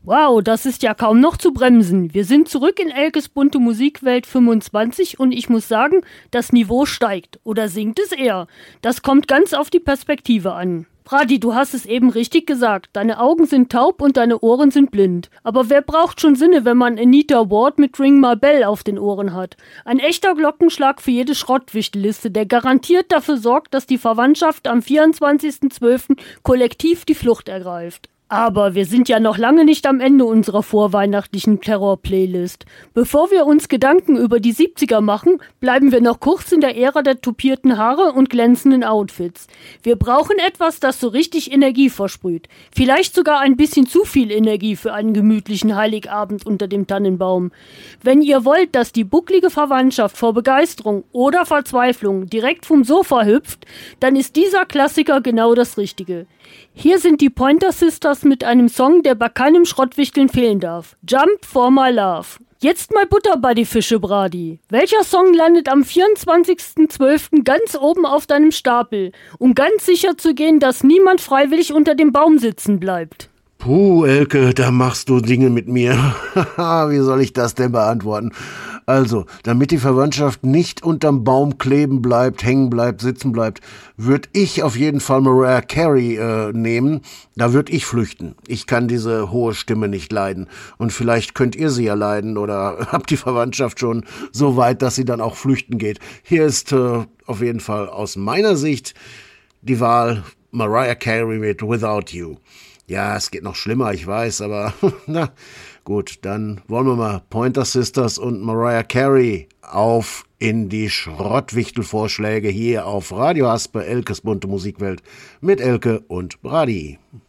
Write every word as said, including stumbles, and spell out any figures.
Wow, das ist ja kaum noch zu bremsen. Wir sind zurück in Elkes bunte Musikwelt fünfundzwanzig und ich muss sagen, das Niveau steigt. Oder sinkt es eher? Das kommt ganz auf die Perspektive an. Brady, du hast es eben richtig gesagt. Deine Augen sind taub und deine Ohren sind blind. Aber wer braucht schon Sinne, wenn man Anita Ward mit Ring My Bell auf den Ohren hat? Ein echter Glockenschlag für jede Schrottwichteliste, der garantiert dafür sorgt, dass die Verwandtschaft am vierundzwanzigsten zwölften kollektiv die Flucht ergreift. Aber wir sind ja noch lange nicht am Ende unserer vorweihnachtlichen Terror-Playlist. Bevor wir uns Gedanken über die siebziger machen, bleiben wir noch kurz in der Ära der tupierten Haare und glänzenden Outfits. Wir brauchen etwas, das so richtig Energie versprüht. Vielleicht sogar ein bisschen zu viel Energie für einen gemütlichen Heiligabend unter dem Tannenbaum. Wenn ihr wollt, dass die bucklige Verwandtschaft vor Begeisterung oder Verzweiflung direkt vom Sofa hüpft, dann ist dieser Klassiker genau das Richtige. Hier sind die Pointer Sisters mit einem Song, der bei keinem Schrottwichteln fehlen darf. Jump for my love. Jetzt mal Butter bei die Fische, Brady. Welcher Song landet am vierundzwanzigsten zwölften ganz oben auf deinem Stapel, um ganz sicher zu gehen, dass niemand freiwillig unter dem Baum sitzen bleibt? Puh, Elke, da machst du Dinge mit mir. Wie soll ich das denn beantworten? Also, damit die Verwandtschaft nicht unterm Baum kleben bleibt, hängen bleibt, sitzen bleibt, würde ich auf jeden Fall Mariah Carey äh, nehmen. Da würde ich flüchten. Ich kann diese hohe Stimme nicht leiden. Und vielleicht könnt ihr sie ja leiden oder habt die Verwandtschaft schon so weit, dass sie dann auch flüchten geht. Hier ist äh, auf jeden Fall aus meiner Sicht die Wahl Mariah Carey mit Without You. Ja, es geht noch schlimmer, ich weiß, aber na gut, dann wollen wir mal Pointer Sisters und Mariah Carey auf in die Schrottwichtelvorschläge hier auf Radio Haspe, Elkes bunte Musikwelt mit Elke und Brady.